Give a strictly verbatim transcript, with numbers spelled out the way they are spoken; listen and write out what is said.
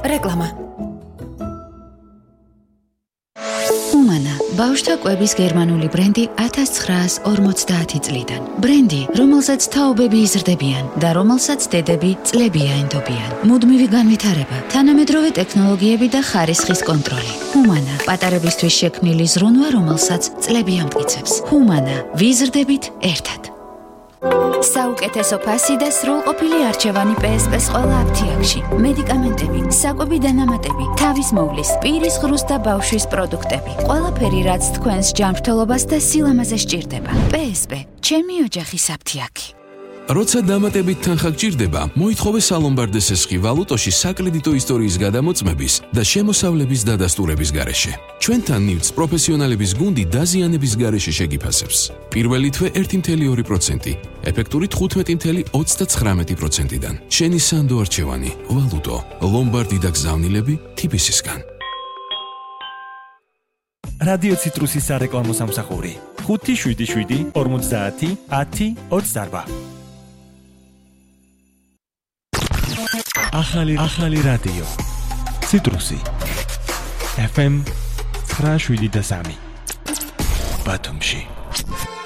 რეკლამა. ჰუმანა, ბავშვთა კვების გერმანული ბრენდი ათას ცხრაას ორმოცდაათი წლიდან. ბრენდი, რომელსაც თაობები იზრდებიან და რომელსაც დედები წლები აენდობიან. მუდმივი განვითარება, თანამედროვე ტექნოლოგიები და ხარისხის კონტროლი. ჰუმანა, პატარებისთვის შექმნილი ზრუნვა, რომელსაც წლები ამტკიცებს. ჰუმანა, ვიზრდებით ერთად. საუკეთესო ფასი და სრულყოფილი არჩევანი პე ეს პე-ს ყველა აფთიაქში. მედიკამენტები, საკვები დანამატები, თავის მოვლის, პირის ღრუს და ბავშვის პროდუქტები. ყველაფერი, რაც თქვენს ჯანმრთელობას და სილამაზეს სჭირდება. პე ეს პე, ჩემი ოჯახის აფთიაქი. როცა დამატებით თანხა გჭირდება, მოითხოვე სალომბარდე სესხი ვალუტოში საკრედიტო ისტორიის გადამოწმების და შემოსავლების დადასტურების გარეშე. ჩვენთან ნივთს პროფესიონალების გუნდი დაზიანების გარეშე შეგიფასებს. პირველი თვე ერთი კoma ორი პროცენტი, ეფექტური თხუთმეტი კoma ოცდაცხრამეტი პროცენტიდან. შენი სანდო არჩევანი, ვალუტო, ლომბარდი და გზავნილები თი ბი ეს-ისგან. რადიო ციტრუსის სარეკლამო სამსახური ხუთი შვიდი შვიდი ორმოცდაათი ათი ოცდაარბა. ახალი ახალი რადიო ციტრუსი ეფ ემ ცხრა შვიდი და სამი ბათუმში.